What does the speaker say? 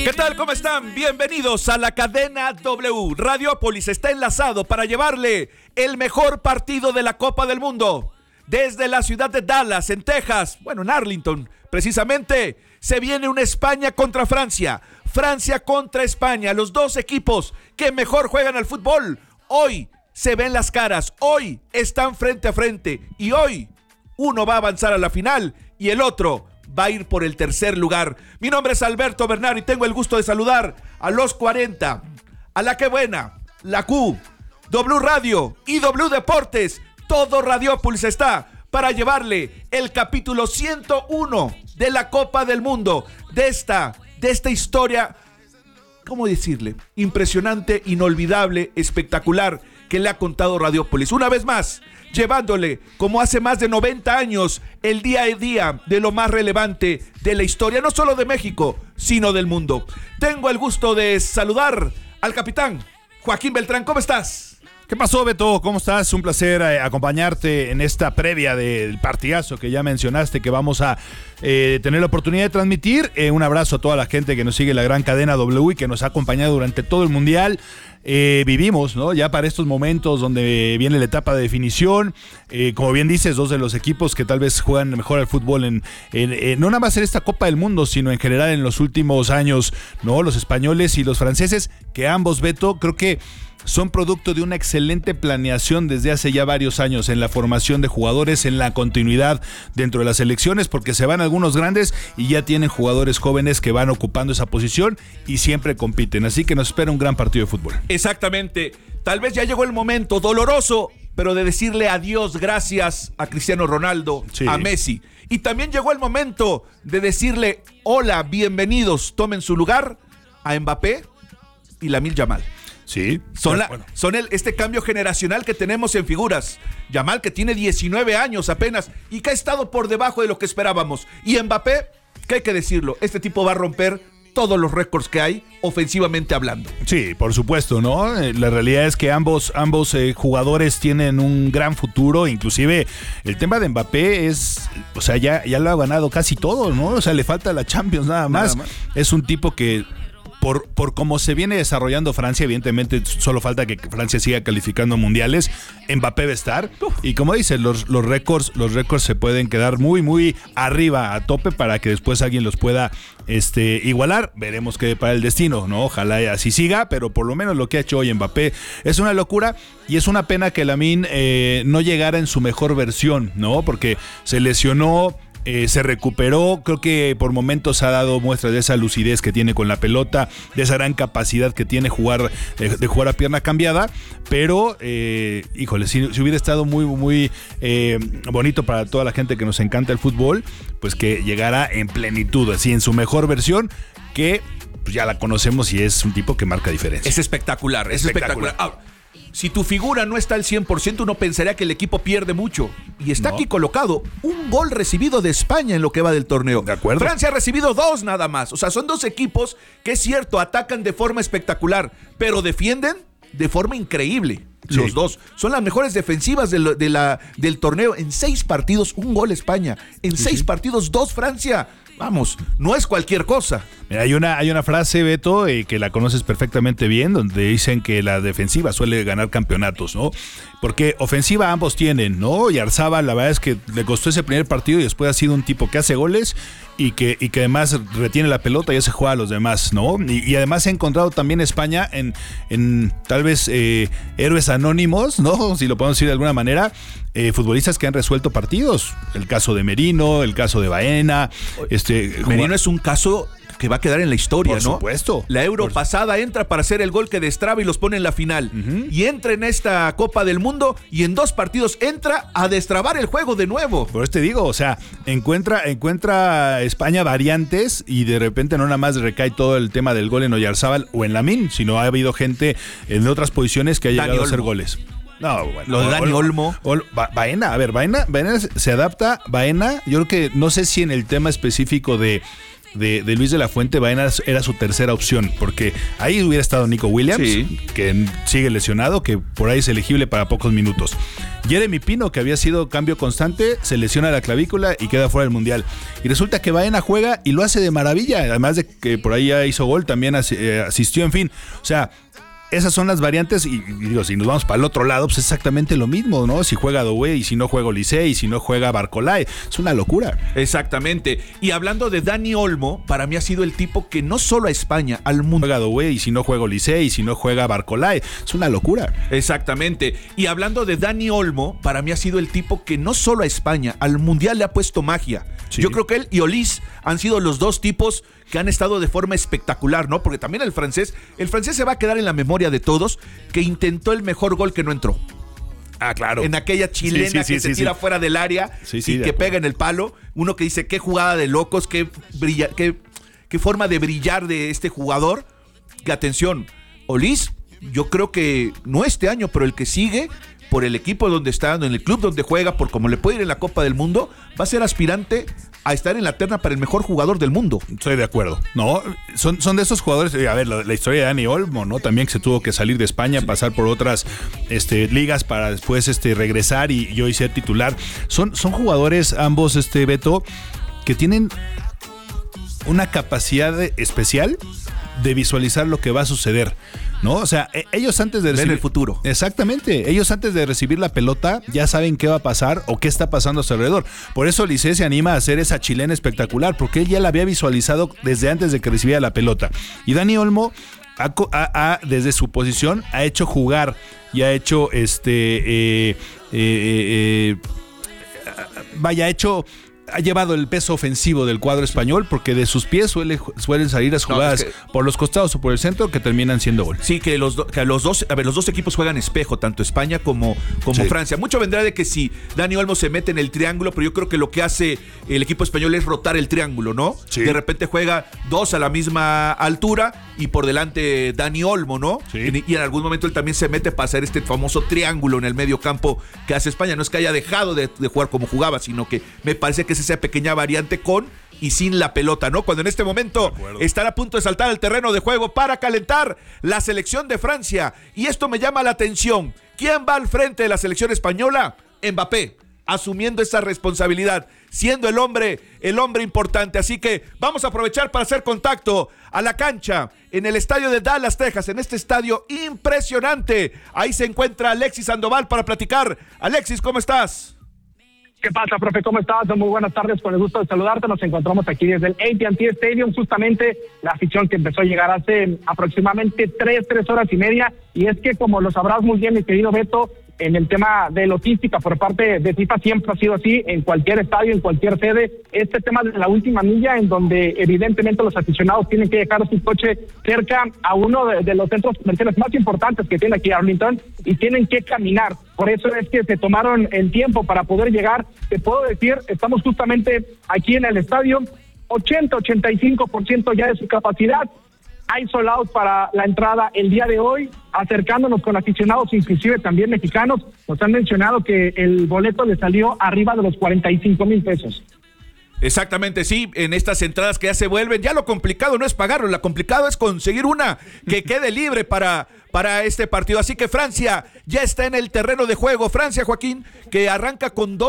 ¿Qué tal? ¿Cómo están? Bienvenidos a la cadena W. Radiopolis está enlazado para llevarle el mejor partido de la Copa del Mundo. Desde la ciudad de Dallas, en Texas, en Arlington, precisamente, se viene una España contra Francia. Francia contra España, los dos equipos que mejor juegan al fútbol. Hoy se ven las caras, hoy están frente a frente y hoy uno va a avanzar a la final y el otro va a ir por el tercer lugar. Mi nombre es Alberto Bernal y tengo el gusto de saludar a los 40, a la que buena, la Q, W Radio y W Deportes. Todo Radiopolis está para llevarle el capítulo 101 de la Copa del Mundo, de esta historia, ¿cómo decirle? Impresionante, inolvidable, espectacular, que le ha contado Radiopolis. Una vez más, llevándole, como hace más de 90 años, el día a día de lo más relevante de la historia, no solo de México, sino del mundo. Tengo el gusto de saludar al capitán Joaquín Beltrán. ¿Cómo estás? ¿Qué pasó, Beto? ¿Cómo estás? Un placer acompañarte en esta previa del partidazo que ya mencionaste, que vamos a tener la oportunidad de transmitir. Un abrazo a toda la gente que nos sigue en la gran cadena W y que nos ha acompañado durante todo el Mundial. Vivimos, ¿no? Ya para estos momentos donde viene la etapa de definición, como bien dices, dos de los equipos que tal vez juegan mejor al fútbol no nada más en esta Copa del Mundo, sino en general en los últimos años, ¿no? Los españoles y los franceses, que ambos, Beto, creo que son producto de una excelente planeación desde hace ya varios años en la formación de jugadores, en la continuidad dentro de las selecciones, porque se van algunos grandes y ya tienen jugadores jóvenes que van ocupando esa posición y siempre compiten. Así que nos espera un gran partido de fútbol. Exactamente. Tal vez ya llegó el momento doloroso, pero de decirle adiós, gracias a Cristiano Ronaldo, sí, a Messi. Y también llegó el momento de decirle hola, bienvenidos, tomen su lugar a Mbappé y Lamine Yamal. Sí, son este cambio generacional que tenemos en figuras. Yamal, que tiene 19 años apenas y que ha estado por debajo de lo que esperábamos. Y Mbappé, que hay que decirlo, este tipo va a romper todos los récords que hay ofensivamente hablando. Sí, por supuesto, ¿no? La realidad es que ambos jugadores tienen un gran futuro. Inclusive el tema de Mbappé es, o sea, ya lo ha ganado casi todo, ¿no? O sea, le falta la Champions nada más. Es un tipo que por cómo se viene desarrollando Francia, evidentemente solo falta que Francia siga calificando mundiales. Mbappé va a estar. Y como dices, los récords se pueden quedar muy, muy arriba, a tope, para que después alguien los pueda igualar. Veremos qué para el destino, ¿no? Ojalá así siga, pero por lo menos lo que ha hecho hoy Mbappé es una locura. Y es una pena que Lamine no llegara en su mejor versión, ¿no? Porque se lesionó. Se recuperó, creo que por momentos ha dado muestras de esa lucidez que tiene con la pelota, de esa gran capacidad que tiene de jugar a pierna cambiada, pero híjole, si hubiera estado muy, muy bonito para toda la gente que nos encanta el fútbol, pues que llegara en plenitud, así en su mejor versión, que pues ya la conocemos y es un tipo que marca diferencia. Es espectacular. Si tu figura no está al 100%, uno pensaría que el equipo pierde mucho. Y está aquí colocado un gol recibido de España en lo que va del torneo. De acuerdo. Francia ha recibido 2 nada más. O sea, son 2 equipos que es cierto, atacan de forma espectacular, pero defienden de forma increíble. Sí. Los dos son las mejores defensivas del torneo. En 6 partidos, 1 gol España. En 6 partidos, 2 Francia. Vamos, no es cualquier cosa. Mira, hay una frase, Beto, que la conoces perfectamente bien, donde dicen que la defensiva suele ganar campeonatos, ¿no? Porque ofensiva ambos tienen, ¿no? Y Arzabal, la verdad es que le costó ese primer partido y después ha sido un tipo que hace goles y que además retiene la pelota y hace jugar a los demás, ¿no? Y además se ha encontrado también España en tal vez héroes anónimos, ¿no? Si lo podemos decir de alguna manera, futbolistas que han resuelto partidos. El caso de Merino, el caso de Baena. Merino es un caso que va a quedar en la historia, ¿no? Por supuesto. La Euro pasada entra para hacer el gol que destraba y los pone en la final. Uh-huh. Y entra en esta Copa del Mundo y en 2 partidos entra a destrabar el juego de nuevo. Por eso te digo, o sea, encuentra España variantes y de repente no nada más recae todo el tema del gol en Oyarzábal o en Lamine, sino ha habido gente en otras posiciones que ha llegado a hacer goles. No, bueno, lo de Dani Olmo. Baena se adapta. Baena, yo creo que no sé si en el tema específico de de Luis de la Fuente, Baena era su tercera opción, porque ahí hubiera estado Nico Williams, Sí. que sigue lesionado, que por ahí es elegible para pocos minutos. Jeremy Pino, que había sido cambio constante, se lesiona la clavícula y queda fuera del Mundial. Y resulta que Baena juega y lo hace de maravilla, además de que por ahí ya hizo gol, también asistió, en fin. O sea, esas son las variantes y digo, si nos vamos para el otro lado, pues es exactamente lo mismo, ¿no? Si juega Doué y si no juega Olise y si no juega Barcolay, es una locura. Exactamente. Y hablando de Dani Olmo, para mí ha sido el tipo que no solo a España, al mundo. Juega Doué y si no juega Olise y si no juega Barcolay, es una locura. Exactamente. Y hablando de Dani Olmo, para mí ha sido el tipo que no solo a España, al Mundial le ha puesto magia. Sí. Yo creo que él y Olise han sido los dos tipos que han estado de forma espectacular, ¿no? Porque también el francés se va a quedar en la memoria de todos, que intentó el mejor gol que no entró. Ah, claro. En aquella chilena que se tira fuera del área y que pega en el palo. Uno que dice, qué jugada de locos, qué forma de brillar de este jugador. Que atención, Olise, yo creo que no este año, pero el que sigue, por el equipo donde está, en el club donde juega, por cómo le puede ir en la Copa del Mundo, va a ser aspirante a estar en la terna para el mejor jugador del mundo. Estoy de acuerdo. No, son de esos jugadores, a ver, la historia de Dani Olmo, ¿no? También que se tuvo que salir de España, pasar por otras ligas para después regresar y hoy ser titular. Son jugadores ambos, Beto, que tienen una capacidad especial de visualizar lo que va a suceder, ¿no? O sea, ellos antes de recibir el futuro. Exactamente. Ellos antes de recibir la pelota ya saben qué va a pasar o qué está pasando a su alrededor. Por eso Olise se anima a hacer esa chilena espectacular, porque él ya la había visualizado desde antes de que recibiera la pelota. Y Dani Olmo desde su posición ha hecho jugar y ha hecho ha llevado el peso ofensivo del cuadro español, porque de sus pies suelen salir las jugadas por los costados o por el centro que terminan siendo gol. Sí, que los dos equipos juegan espejo, tanto España como Francia. Mucho vendrá de que si Dani Olmo se mete en el triángulo, pero yo creo que lo que hace el equipo español es rotar el triángulo, ¿no? Sí. De repente juega dos a la misma altura y por delante Dani Olmo, ¿no? Sí. Y en algún momento él también se mete para hacer este famoso triángulo en el medio campo que hace España. No es que haya dejado de jugar como jugaba, sino que me parece que es esa pequeña variante con y sin la pelota, ¿no? Cuando en este momento están a punto de saltar al terreno de juego para calentar la selección de Francia. Y esto me llama la atención. ¿Quién va al frente de la selección española? Mbappé, asumiendo esa responsabilidad, siendo el hombre importante. Así que vamos a aprovechar para hacer contacto a la cancha en el estadio de Dallas, Texas, en este estadio impresionante. Ahí se encuentra Alexis Sandoval para platicar. Alexis, ¿cómo estás? ¿Qué pasa, profe? ¿Cómo estás? Muy buenas tardes, con el gusto de saludarte. Nos encontramos aquí desde el AT&T Stadium, justamente la afición que empezó a llegar hace aproximadamente 3 horas y media. Y es que, como lo sabrás muy bien, mi querido Beto, en el tema de logística por parte de FIFA siempre ha sido así, en cualquier estadio, en cualquier sede, este tema de la última milla, en donde evidentemente los aficionados tienen que dejar su coche cerca a uno de los centros comerciales más importantes que tiene aquí Arlington y tienen que caminar. Por eso es que se tomaron el tiempo para poder llegar. Te puedo decir, estamos justamente aquí en el estadio, 80-85% ya de su capacidad. Hay sold out para la entrada el día de hoy, acercándonos con aficionados, inclusive también mexicanos. Nos han mencionado que el boleto le salió arriba de los 45,000 pesos. Exactamente, sí, en estas entradas que ya se vuelven, ya lo complicado no es pagarlo, lo complicado es conseguir una que quede libre para este partido. Así que Francia ya está en el terreno de juego. Francia, Joaquín, que arranca con 2